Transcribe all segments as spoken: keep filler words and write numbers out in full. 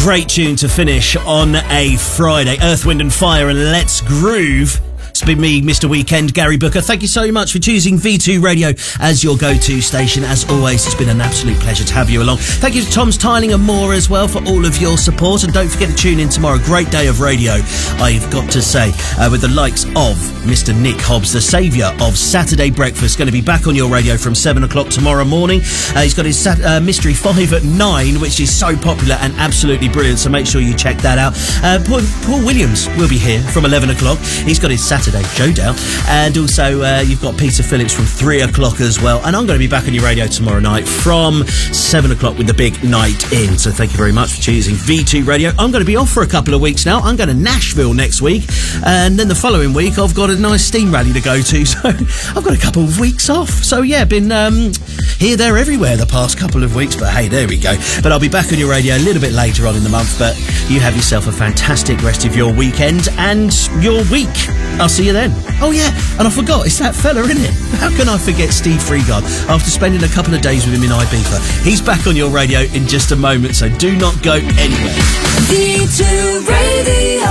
great tune to finish on a Friday. Earth, Wind and Fire and Let's Groove. It's been me, Mister Weekend, Gary Booker. Thank you so much for choosing V two Radio as your go-to station. As always, it's been an absolute pleasure to have you along. Thank you to Tom's Tiling and More as well for all of your support. And don't forget to tune in tomorrow. Great day of radio, I've got to say, uh, with the likes of Mister Nick Hobbs, the saviour of Saturday Breakfast, going to be back on your radio from seven o'clock tomorrow morning. Uh, he's got his sat- uh, Mystery five at nine, which is so popular and absolutely brilliant, so make sure you check that out. Uh, Paul, Paul Williams will be here from eleven o'clock. He's got his Saturday Showdown, and also uh, you've got Peter Phillips from three o'clock as well. And I'm going to be back on your radio tomorrow night from seven o'clock with the big night in. So thank you very much for choosing V two Radio. I'm going to be off for a couple of weeks now. I'm going to Nashville next week, and then the following week I've got a nice steam rally to go to. So I've got a couple of weeks off. So yeah, been um, here, there, everywhere the past couple of weeks. But hey, there we go. But I'll be back on your radio a little bit later on in the month. But you have yourself a fantastic rest of your weekend and your week. I'll see you then. Oh yeah, and I forgot, it's that fella, isn't it? How can I forget Steve Freegard after spending a couple of days with him in Ibiza? He's back on your radio in just a moment, so do not go anywhere. V two Radio.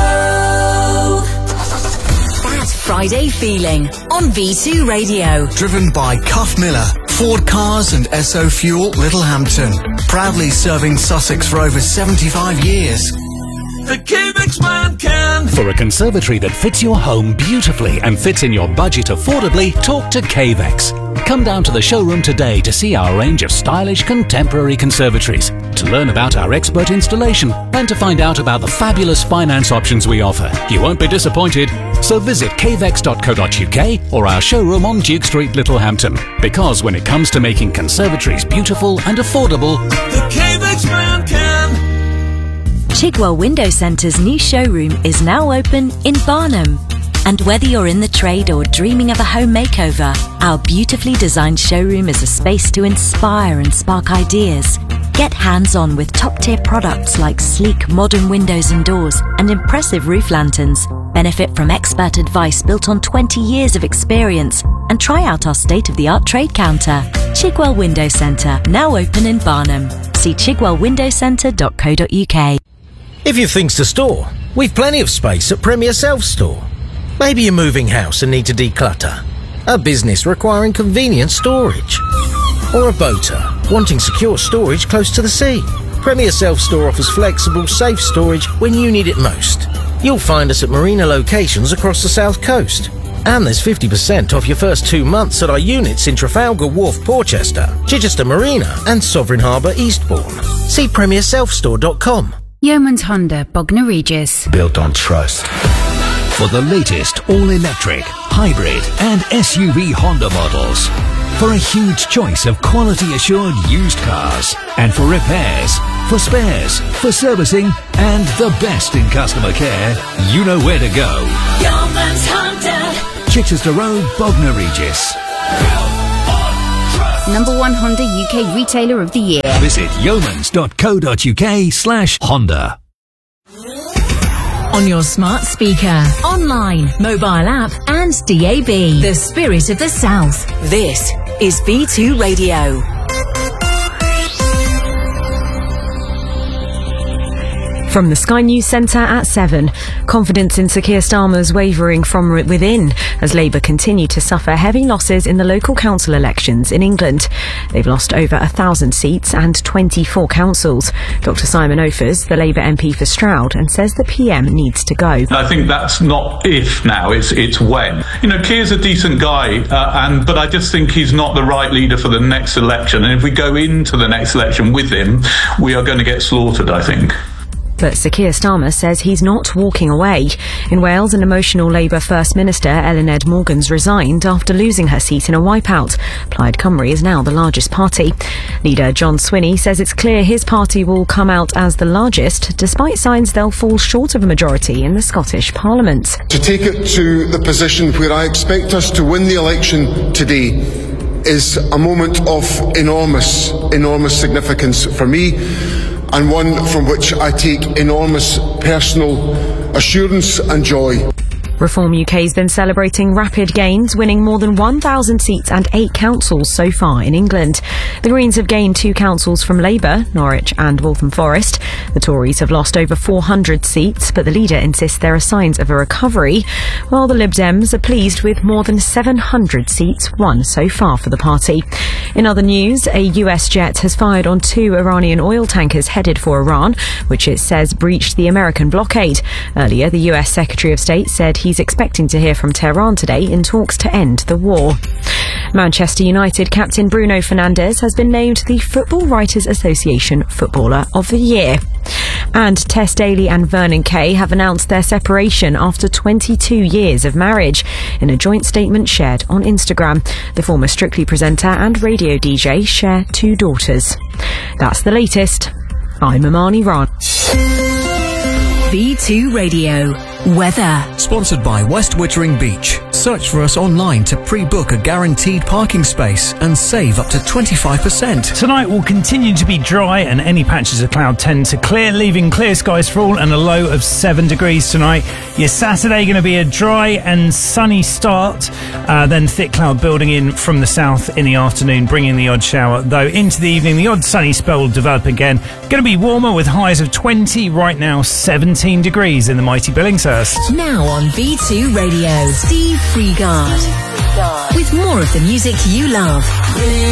That Friday feeling on V two Radio. Driven by Cuff Miller, Ford Cars and Esso Fuel, Littlehampton. Proudly serving Sussex for over seventy-five years. The K-Vex man can. For a conservatory that fits your home beautifully and fits in your budget affordably, talk to K-Vex. Come down to the showroom today to see our range of stylish contemporary conservatories, to learn about our expert installation and to find out about the fabulous finance options we offer. You won't be disappointed. So visit k vex dot co dot u k or our showroom on Duke Street, Littlehampton. Because when it comes to making conservatories beautiful and affordable, the K-Vex man can. Chigwell Window Centre's new showroom is now open in Barnham. And whether you're in the trade or dreaming of a home makeover, our beautifully designed showroom is a space to inspire and spark ideas. Get hands-on with top-tier products like sleek modern windows and doors and impressive roof lanterns. Benefit from expert advice built on twenty years of experience and try out our state-of-the-art trade counter. Chigwell Window Centre, now open in Barnham. See chigwell window centre dot co dot u k. If you've things to store, we've plenty of space at Premier Self Store. Maybe you're moving house and need to declutter. A business requiring convenient storage. Or a boater wanting secure storage close to the sea. Premier Self Store offers flexible, safe storage when you need it most. You'll find us at marina locations across the south coast. And there's fifty percent off your first two months at our units in Trafalgar Wharf, Porchester, Chichester Marina and Sovereign Harbour, Eastbourne. See premier self store dot com. Yeomans Honda, Bognor Regis. Built on trust. for the latest all-electric, hybrid and S U V Honda models. For a huge choice of quality-assured used cars. And for repairs, for spares, for servicing and the best in customer care, you know where to go. Yeomans Honda. Chichester Road, Bognor Regis. Number one Honda U K Retailer of the Year. Visit yeomans dot co dot uk slash Honda. On your smart speaker, online, mobile app and D A B. The spirit of the South. This is V two Radio. From the Sky News Centre at seven, confidence in Sir Keir Starmer's wavering from within as Labour continue to suffer heavy losses in the local council elections in England. They've lost over a thousand seats and twenty-four councils. Doctor Simon Ophers, the Labour M P for Stroud, and says the P M needs to go. I think that's not if now, it's it's when. You know, Keir's a decent guy, uh, and but I just think he's not the right leader for the next election. And if we go into the next election with him, we are going to get slaughtered, I think. But Sir Keir Starmer says he's not walking away. In Wales, an emotional Labour First Minister, Eluned Morgan's, resigned after losing her seat in a wipeout. Plaid Cymru is now the largest party. Leader John Swinney says it's clear his party will come out as the largest, despite signs they'll fall short of a majority in the Scottish Parliament. To take it to the position where I expect us to win the election today is a moment of enormous, enormous significance for me, and one from which I take enormous personal assurance and joy. Reform U K has been celebrating rapid gains, winning more than one thousand seats and eight councils so far in England. The Greens have gained two councils from Labour, Norwich and Waltham Forest. The Tories have lost over four hundred seats, but the leader insists there are signs of a recovery, while the Lib Dems are pleased with more than seven hundred seats won so far for the party. In other news, a U S jet has fired on two Iranian oil tankers headed for Iran, which it says breached the American blockade. Earlier, the U S Secretary of State said he's expecting to hear from Tehran today in talks to end the war. Manchester United captain Bruno Fernandes has been named the Football Writers Association Footballer of the Year. And Tess Daly and Vernon Kay have announced their separation after twenty-two years of marriage in a joint statement shared on Instagram. The former Strictly presenter and radio D J share two daughters. That's the latest. I'm Amani Ron. V two Radio Weather. Sponsored by West Wittering Beach. Search for us online to pre-book a guaranteed parking space and save up to twenty-five percent. Tonight will continue to be dry and any patches of cloud tend to clear, leaving clear skies for all and a low of seven degrees tonight. Your Saturday going to be a dry and sunny start, uh, then thick cloud building in from the south in the afternoon, bringing the odd shower. Though into the evening, the odd sunny spell will develop again. Going to be warmer with highs of twenty, right now seventeen degrees in the mighty Billingshurst. Now on V two Radio, Steve Freegard. With more of the music you love.